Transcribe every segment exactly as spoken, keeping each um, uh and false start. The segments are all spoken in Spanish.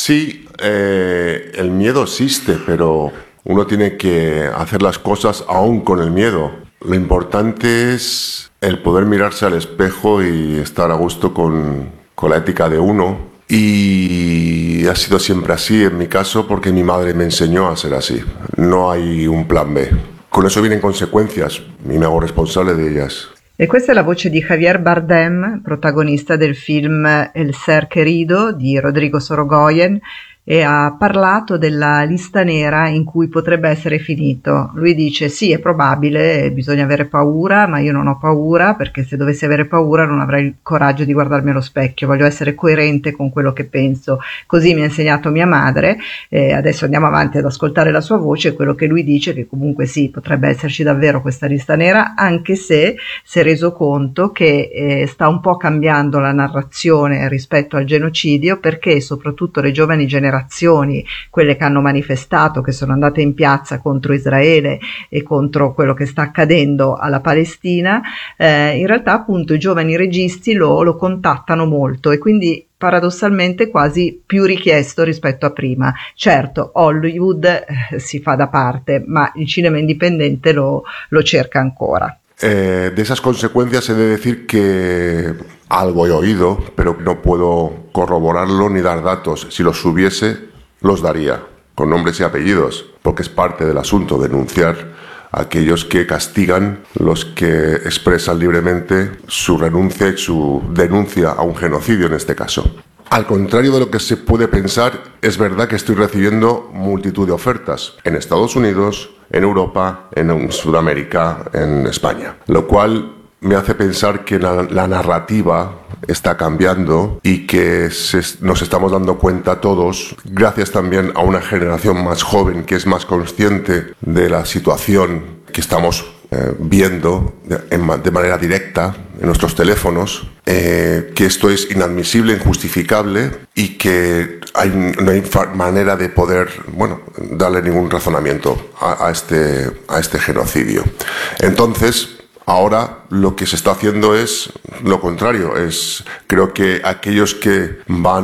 Sí, eh, el miedo existe, pero uno tiene que hacer las cosas aún con el miedo. Lo importante es el poder mirarse al espejo y estar a gusto con, con la ética de uno. Y ha sido siempre así en mi caso porque mi madre me enseñó a ser así. No hay un plan B. Con eso vienen conseguences y me hago responsable de ellas. E questa è la voce di Javier Bardem, protagonista del film El ser querido di Rodrigo Sorogoyen, e ha parlato della lista nera in cui potrebbe essere finito. Lui dice sì, è probabile, bisogna avere paura, ma io non ho paura, perché se dovessi avere paura non avrei il coraggio di guardarmi allo specchio, voglio essere coerente con quello che penso. Così mi ha insegnato mia madre. Eh, adesso andiamo avanti ad ascoltare la sua voce, quello che lui dice, che comunque sì, potrebbe esserci davvero questa lista nera, anche se si è reso conto che eh, sta un po' cambiando la narrazione rispetto al genocidio, perché soprattutto le giovani generazioni, quelle che hanno manifestato, che sono andate in piazza contro Israele e contro quello che sta accadendo alla Palestina, eh, in realtà appunto i giovani registi lo, lo contattano molto e quindi paradossalmente quasi più richiesto rispetto a prima. Certo, Hollywood eh, si fa da parte, ma il cinema indipendente lo, lo cerca ancora. Eh, de esas consecuencias he de decir que algo he oído, pero no puedo corroborarlo ni dar datos. Si los hubiese, los daría, con nombres y apellidos, porque es parte del asunto, denunciar a aquellos que castigan, los que expresan libremente su renuncia y su denuncia a un genocidio en este caso. Al contrario de lo que se puede pensar, es verdad que estoy recibiendo multitud de ofertas en Estados Unidos, en Europa, en Sudamérica, en España, lo cual me hace pensar que la, la narrativa está cambiando y que se, nos estamos dando cuenta todos, gracias también a una generación más joven que es más consciente de la situación que estamos eh, viendo de, en, de manera directa en nuestros teléfonos, eh, que esto es inadmisible, injustificable y que hay, no hay manera de poder, bueno, darle ningún razonamiento a, a, este, a este genocidio. Entonces, ahora lo que se está haciendo es lo contrario. Es, creo que aquellos que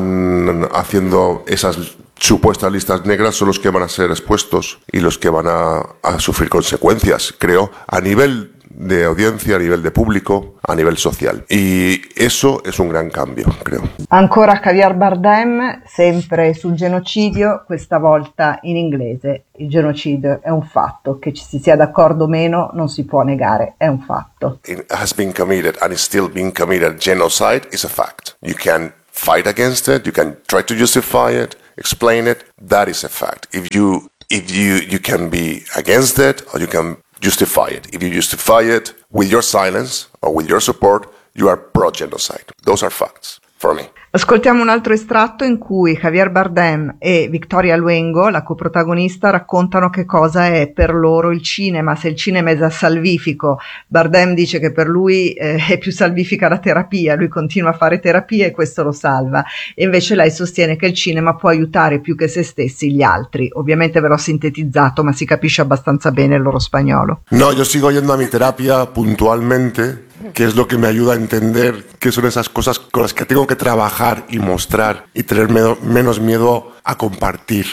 van haciendo esas supuestas listas negras son los que van a ser expuestos y los que van a, a sufrir consecuencias, creo, a nivel de audiencia, a nivel de pubblico, a nivel social. E eso es un gran cambio, creo. Ancora Javier Bardem, sempre sul genocidio, questa volta in inglese. Il genocidio è un fatto, che ci si sia d'accordo o meno non si può negare, è un fatto. It has been committed and is still being committed. Genocide is a fact. You can fight against it, you can try to justify it, explain it, that is a fact. If you if you you can be against it or you can justify it. If you justify it with your silence or with your support, you are pro-genocide. Those are facts for me. Ascoltiamo un altro estratto in cui Javier Bardem e Victoria Luengo, la coprotagonista, raccontano che cosa è per loro il cinema, se il cinema è salvifico. Bardem dice che per lui eh, è più salvifica la terapia, lui continua a fare terapia e questo lo salva, e invece lei sostiene che il cinema può aiutare più che se stessi gli altri. Ovviamente ve l'ho sintetizzato, ma si capisce abbastanza bene il loro spagnolo. No, yo sigo yendo a mi terapia puntualmente, que es lo que me ayuda a entender qué son esas cosas con las que tengo que trabajar y mostrar y tener menos, menos miedo a compartir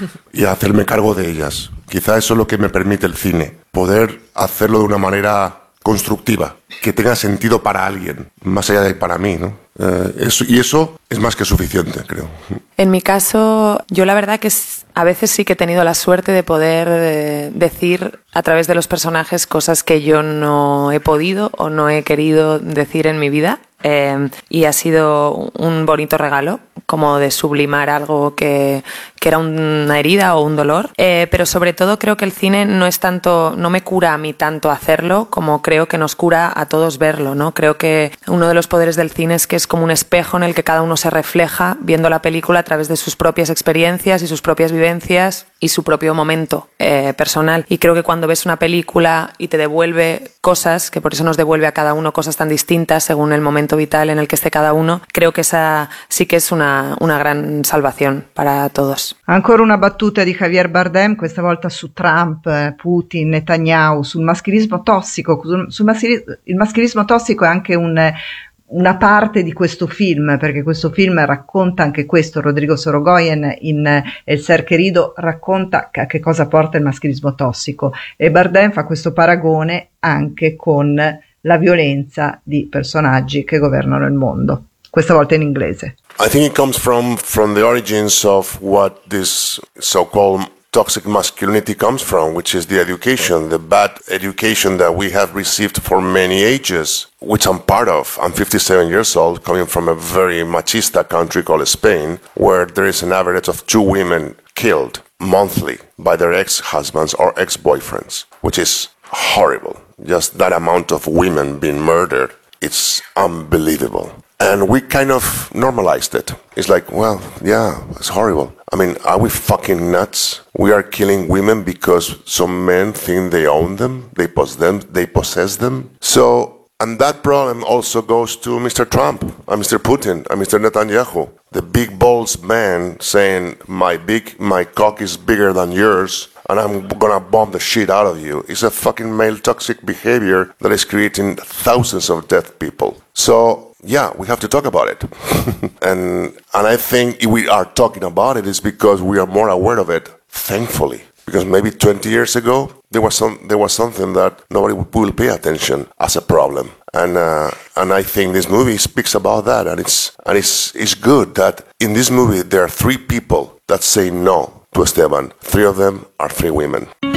y a hacerme cargo de ellas. Quizá eso es lo que me permite el cine, poder hacerlo de una manera constructiva, que tenga sentido para alguien, más allá de para mí, ¿no? Eh, eso, y eso es más que suficiente, creo. En mi caso, yo la verdad que a veces sí que he tenido la suerte de poder eh, decir a través de los personajes cosas que yo no he podido o no he querido decir en mi vida. Eh, y ha sido un bonito regalo, como de sublimar algo que, que era una herida o un dolor, eh, pero sobre todo creo que el cine no es tanto, no me cura a mí tanto hacerlo como creo que nos cura a todos verlo, ¿no? Creo que uno de los poderes del cine es que es como un espejo en el que cada uno se refleja viendo la película a través de sus propias experiencias y sus propias vivencias y su propio momento eh, personal, y creo que cuando ves una película y te devuelve cosas, que por eso nos devuelve a cada uno cosas tan distintas según el momento vital en el que esté cada uno, creo que esa sí que es una, una gran salvación para todos. Ancora una battuta di Javier Bardem, questa volta su Trump, Putin, Netanyahu, sul maschilismo tossico. Sul maschilismo, il maschilismo tossico è anche un una parte di questo film, perché questo film racconta anche questo. Rodrigo Sorogoyen in El ser querido racconta a che cosa porta il maschilismo tossico, e Bardem fa questo paragone anche con la violenza di personaggi che governano il mondo, questa volta in inglese. I think it comes from from the origins of what this so-called toxic masculinity comes from, which is the education, the bad education that we have received for many ages, which I'm part of. I'm fifty-seven years old, coming from a very machista country called Spain, where there is an average of two women killed monthly by their ex-husbands or ex-boyfriends, which is horrible. Just that amount of women being murdered, it's unbelievable. And we kind of normalized it. It's like, well, yeah, it's horrible. I mean, are we fucking nuts? We are killing women because some men think they own them, they possess them, they possess them. So, and that problem also goes to Mister Trump, and Mister Putin, and Mister Netanyahu. The big balls man saying, my big, my cock is bigger than yours, and I'm gonna bomb the shit out of you. It's a fucking male toxic behavior that is creating thousands of dead people. So, yeah, we have to talk about it. and and I think if we are talking about it, it's because we are more aware of it, thankfully. Because maybe twenty years ago, there was some there was something that nobody will pay attention as a problem. And uh, and I think this movie speaks about that, and it's and it's it's good that in this movie there are three people that say no to Esteban. Three of them are three women.